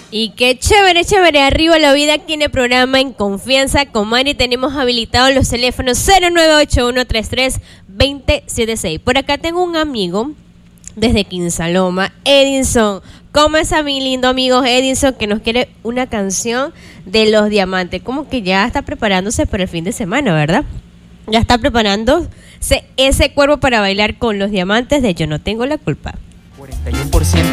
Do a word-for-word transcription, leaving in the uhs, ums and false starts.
Y qué chévere, chévere, arriba la vida aquí en el programa En Confianza con Mari. Tenemos habilitados los teléfonos cero nueve ocho uno tres tres dos cero siete seis. Por acá tengo un amigo desde Quinsaloma, Edinson. ¿Cómo está mi lindo amigo Edinson, que nos quiere una canción de Los Diamantes? Como que ya está preparándose para el fin de semana, ¿verdad? Ya está preparándose ese cuerpo para bailar con Los Diamantes de Yo No Tengo la Culpa. cuarenta y uno por ciento